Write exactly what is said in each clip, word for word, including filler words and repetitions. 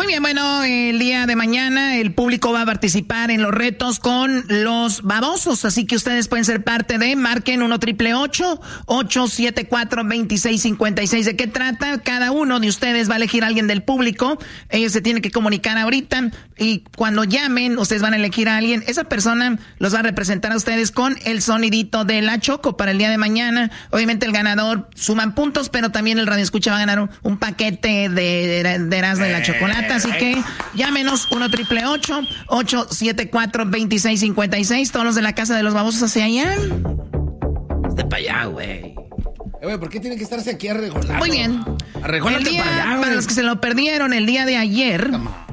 bien, bueno, el día de mañana el público va a participar en los retos con los babosos, así que ustedes pueden ser parte de, marquen uno triple ocho, ocho siete cuatro, dos seis cinco seis. ¿De qué trata? Cada uno de ustedes va a elegir a alguien del público, ellos se tienen que comunicar ahorita y cuando llamen, ustedes van a elegir a alguien, esa persona los va a representar a ustedes con el sonidito de la Choco para el día de mañana. Obviamente el ganador suman puntos, pero también el radioescucha va a ganar un, un paquete de, de, de Erasmo de la Chocolata. Así que llámenos uno triple ocho, ocho siete cuatro, dos seis cinco seis. Todos los de la casa de los babosos hacia allá. De para allá, güey. Eh, güey, ¿por qué tienen que estarse aquí arreglando? Muy bien. Arreglándote El día, para allá, güey. para los que se lo perdieron, el día de ayer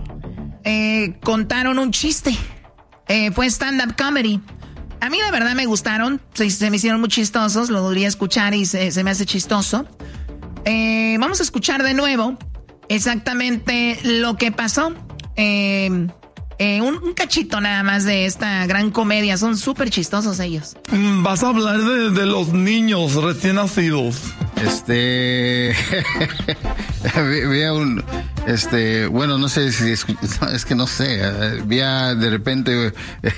eh, contaron un chiste. Eh, fue stand-up comedy. A mí la verdad me gustaron, se, se me hicieron muy chistosos, lo volví a escuchar y se, se me hace chistoso. Eh, vamos a escuchar de nuevo exactamente lo que pasó. Eh, eh, un, un cachito nada más de esta gran comedia, son súper chistosos ellos. Vas a hablar de, de los niños recién nacidos. Este... vi a un... Este, bueno, no sé si es, es que no sé, vi a, de repente,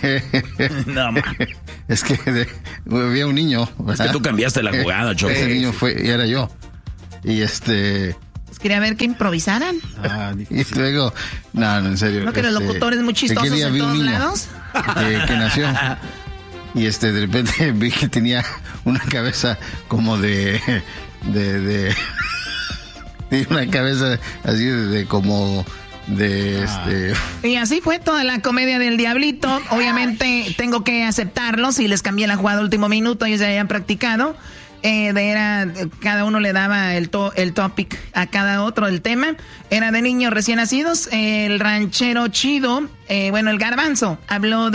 no, es que de, vi a un niño. Es que tú cambiaste la jugada, Choco. Ese niño fue, y era yo. Y este... Pues quería ver que improvisaran. Ah, y luego, no, no, en serio. ¿No que los este, locutores muy chistosos día en vi un todos niño lados? Que, que nació. Y este, de repente vi que tenía una cabeza como de, de, de, de una cabeza así de, de como de este. Y así fue toda la comedia del Diablito. Obviamente tengo que aceptarlo. Si les cambié la jugada último minuto, ellos ya habían practicado. Eh, de era, cada uno le daba el, to, el topic a cada otro, el tema. Era de niños recién nacidos. El ranchero chido, eh, bueno, el garbanzo habló de